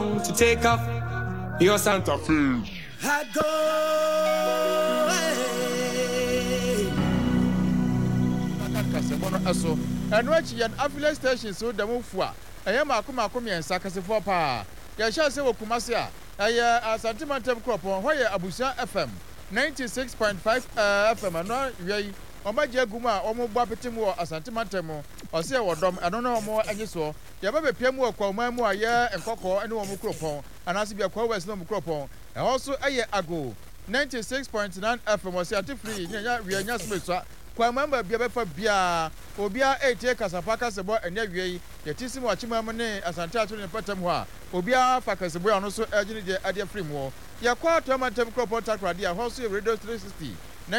long to take off your Santa Fe. I go so and watch an affiliate station so the move for I am Akuma and Sakasi pa. Ya shall say Kumasia. I sentimental crop on where Abuja FM 96.5 FM and no yay. Omaja Guma, Omo Bapetimu, a sentimental or say what dom, I don't know more any so. Ya baby Piamo, Kwamo, a year and Coco, and Omo Cropon, and as be a Quawes no Cropon, and also a year ago 96.9 FM was certified. We are just kwa member bia befa bia obia ete kasapaka sebo enya wie yetisi mo achimam ne asante ato ne patam ho a obia fa kasebo ya no so agine de ade free mo ya kwa tomatem crop takrade a hoso radio 360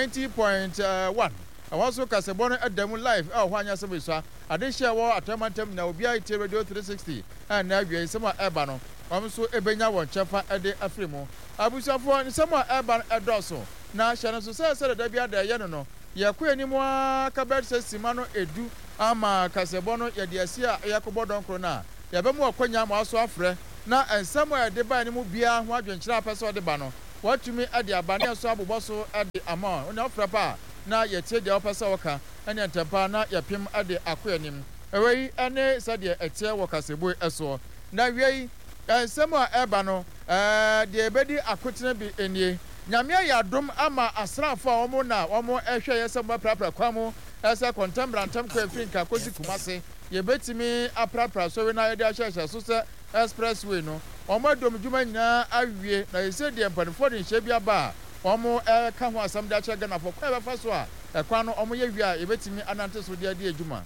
90.1 also kasebo no adamu live a ho anya sebo so ade hia wo atomatem na obia ete radio 360 na wie sema eba no so ebenya won chefa ade afri mo abusafo sema eba edoso na hia so se da bia da ye no yakwe ni mo kabet sesima no edu ama kasebo no yede asia yakobo donkro na yabemu akwanya mo aso afre na ensamo yede ba ni mu bia ho adwenkyira apeso de ba no watumi ade abane aso aboboso ade ama ona afra pa na yetie de opesa woka ene ntempa na yapim ade akwanim ewei ene sade etie wo kasebo eso na wiei ensamo eba no de ebedi akotene bi enie nyame ya dom ama asrafo a omo na omo ehwe yesem prapra kwamo ese contemporary kwa Africa kozi kumase ye betimi aprapra so we na yede ahyehyɛ so se expressway no omo dom djuma nyina awie na yese de empanfo de nhye bia ba omo ka ho asam da kyerɛ Ghana fo kwa befa so a ekwa no omo ye wi a ye betimi anante so de ade adwuma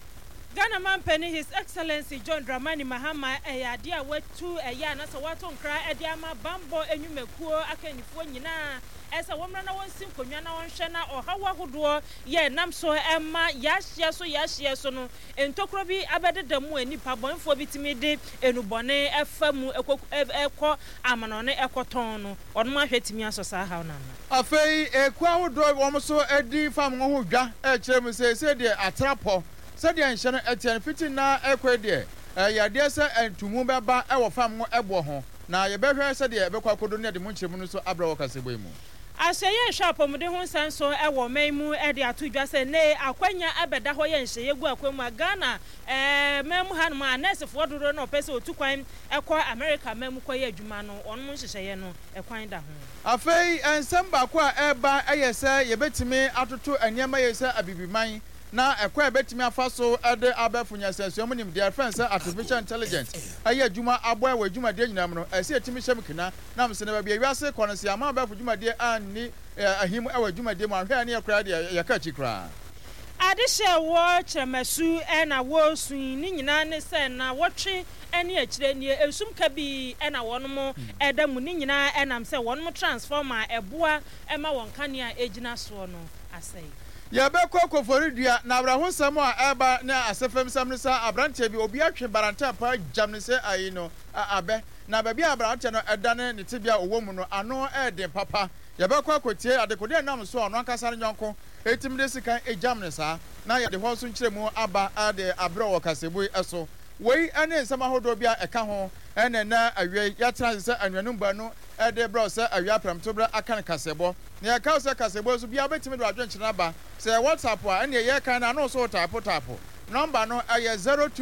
Ghana man penny His Excellency John Dramani Mahama ade a watu eya na so wato nkra ade ama bambo enwumekuo akanifo nyina esa womra na wonsi konwa na wonhwe na ohawa hodo ye nam so emma yahye so no entokro bi abededam anipa bonfo bitimi de enubone efamu ekọ amano ne ekoton no ono ma hwetimi asosa ha na afei ekwa hodo wom so edi fam ho dwa kyerem se de atrapo sɛdeɛ nhyɛ no ɛtiɛ fitin na ɛkɔ deɛ yɛdeɛ sɛ entumu bɛba ɛwɔ fam ho ɛbɔ ho na yɛbɛhwɛ sɛdeɛ ɛbɛkɔ akodo ne de mu nkyeremu no so abrɛ wɔ kasebɔ mu asɛyɛ hwapɔmde ho nsan so ɛwɔ mɛmu ɛde ato dwa sɛ ne akwanya abɛda hɔ yɛ nhyɛ yegu akwamu Ghana mɛmu hanom a nursefoɔ dodo na ɔpɛ sɛ otu kwan ɛkɔ America mɛmu kɔ yɛ adwuma no ɔno mo nhyehyɛeɛ no ɛkwan da ho afei ensɛm baako a ɛba ɛyɛ sɛ yɛbɛtumi atoto nneɛma yɛ sɛ abibiman na ekwa betimi afa so ade abafunya sesuamu nim their friends artificial intelligence aye adwuma aboa wa adwuma de nyinam no ese etimi hyem kina na msene ba bia wiase konse ama abafu adwuma de ani ahim e wa adwuma de mu ahwe ne ekra de yaka chikra ade hye wo kyeremasu na wo sun ni nyina ne se na wotwe ene akire ne ensum ka bi na wonom eda mu ni nyina enam se wonom transformer eboa ema won kanea ejina so no asai ya be kokko foridua na abraho sam a eba na asefem sam ne sa abrante bi obi atwe baranta pa jam ne se ayi no abe na ba bi abrante no eda ne tibia owo mu no ano eden papa ya be kokko tie adekode nam so ono akasa nyonko etim de sika ejam ne sa na ya de ho so nkyeremu aba ade abre wo kasebo eso wei ane nsama hodo bia eka ho ene na awie ya trans se anwanum ba no ede bro se awie apramto bra akan kasebo na ya ka se kasebo so bia betimi do adwenkyena ba se WhatsApp a ene ye kan na no so tap number no aye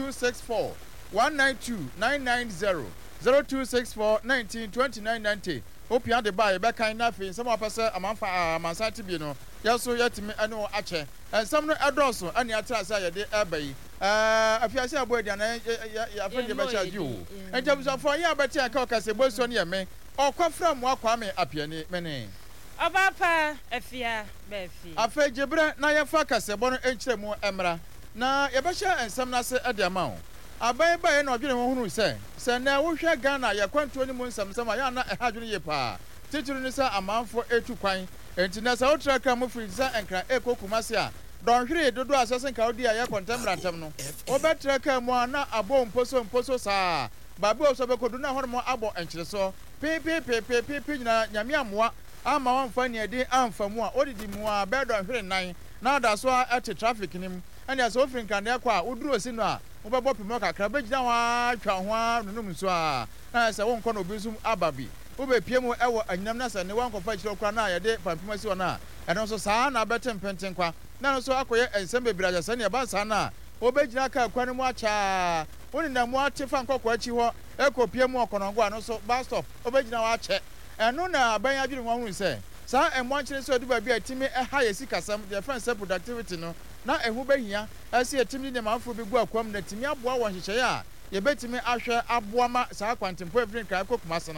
0264 192 990 0264 192990 opia de ba ye be kan na fe nsama apese amanfa amansati bi no yeso yetimi ene o ache ensam no edoso ane atrasa ye de ebayi afiase abodia na ya fende be charge o enjabusa fo ya beti aka kasebo so ne me okwafra mo akwa me apiani mene Obapa afia befi afejebre na ye fa kasebo no enkyeremu emra na ye be hye ensam na se ade ama o aban ba ye na odwene ho hunu se na wo hwe Ghana ye kwanto ni mu nsam ya na ehadwene ye pa titiri ni se amanfo etu kwan enti na sa otraka mo firi sa enkra ekokumase a don hwere dodo asese nka odi ya contemporary no obetraka mu na abo mposo saa babu oso bekodu na hono mo abo enkyere pe nyina nyame amoa ama wamfa ne ade amfa mu a odidi mu a bedo hwere nan na da so ate traffic nim ene aso ofrin kan de kwa oduru osi no a wobebo pimo kakra begina wa twa ho nunum so a na sɛ wo nkɔ no obi zum aba bi wobɛpie mu ɛwɔ anyinam na sɛ ne wankɔfa akyirɛ kora na yɛde pampima si hɔ no a ɛno nso saa na abɛte mpenten kwa na no nso akɔyɛ nsɛm bebree agyɛ sɛ ne ɛba saa no a wobɛgyina kaa kwa no mu akyaa wo nenam mu ate fa nkɔkɔ akyi hɔ ɛkɔpie mu ɔkɔnɔngo a no nso bus stop wobɛgyina hɔ akyɛ ɛno na abɛn adwene ho ahunu sɛ saa ɛmmɔnkyere sɛ ɔde baabi a ɛtumi ɛha yɛ sikasɛm deɛ ɛfɛn sɛ productivity no na ɛho bɛhia ɛsɛ yɛtumi de nneɛma aforo bi gu akwam na tumi aboa wɔ nhyehyɛeɛ a yɛbɛtumi ahwɛ aboa ma saa kwantempɔ afiri nkran kɔ Kumase no